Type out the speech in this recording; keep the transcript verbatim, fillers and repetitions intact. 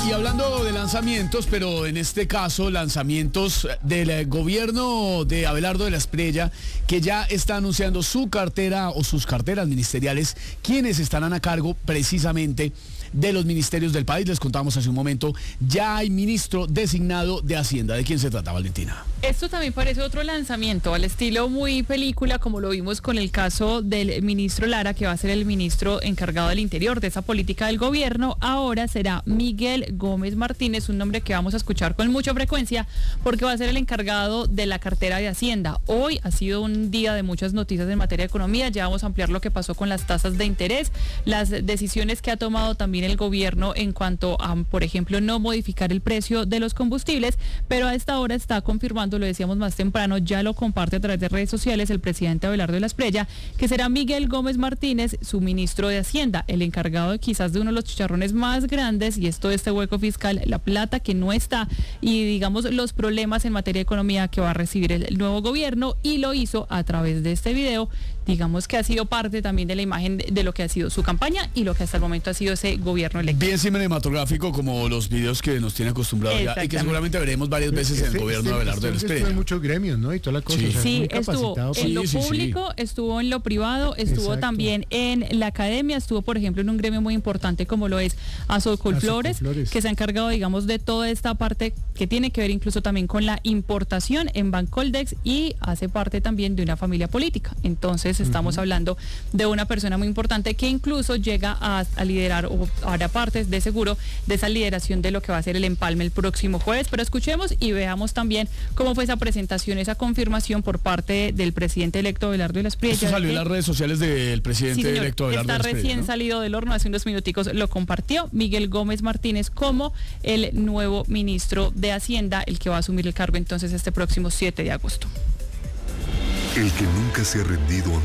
Y hablando de lanzamientos, pero en este caso lanzamientos del gobierno de Abelardo de la Espriella, que ya está anunciando su cartera o sus carteras ministeriales, quienes estarán a cargo precisamente de los ministerios del país. Les contamos hace un momento, ya hay ministro designado de Hacienda. ¿De quién se trata, Valentina? Esto también parece otro lanzamiento al estilo muy película, como lo vimos con el caso del ministro Lara, que va a ser el ministro encargado del interior, de esa política del gobierno. Ahora será Miguel Gómez Martínez, un nombre que vamos a escuchar con mucha frecuencia, porque va a ser el encargado de la cartera de Hacienda. Hoy ha sido un día de muchas noticias en materia de economía. Ya vamos a ampliar lo que pasó con las tasas de interés, las decisiones que ha tomado también el gobierno en cuanto a, por ejemplo, no modificar el precio de los combustibles, pero a esta hora está confirmando, lo decíamos más temprano, ya lo comparte a través de redes sociales el presidente Abelardo de la Espriella, que será Miguel Gómez Martínez, su ministro de Hacienda, el encargado de quizás de uno de los chicharrones más grandes, y esto de este hueco fiscal, la plata que no está, y digamos los problemas en materia de economía que va a recibir el nuevo gobierno, y lo hizo a través de este video. Digamos que ha sido parte también de la imagen de, de lo que ha sido su campaña y lo que hasta el momento ha sido ese gobierno electo. Bien cinematográfico, como los videos que nos tiene acostumbrados ya, y que seguramente veremos varias veces este, en el gobierno este, de Abelardo de la Espriella. Estuvo en muchos gremios, ¿no? Y toda la cosa. Sí, o sea, sí estuvo en lo sí, público, sí, sí. estuvo en lo privado, estuvo Exacto. también en la academia, estuvo, por ejemplo, en un gremio muy importante como lo es Azocolflores, Flores, que se ha encargado, digamos, de toda esta parte que tiene que ver incluso también con la importación en Bancoldex, y hace parte también de una familia política. Entonces estamos uh-huh. hablando de una persona muy importante que incluso llega a, a liderar o hará parte de seguro de esa lideración de lo que va a ser el empalme el próximo jueves. Pero escuchemos y veamos también cómo fue esa presentación, esa confirmación por parte del presidente electo Abelardo de la Espriella. Esto salió en las redes sociales del presidente sí, señor, electo Abelardo de la Espriella. Está recién ¿no? salido del horno, hace unos minuticos lo compartió Miguel Gómez Martínez como el nuevo ministro de Hacienda, el que va a asumir el cargo entonces este próximo siete de agosto. El que nunca se ha rendido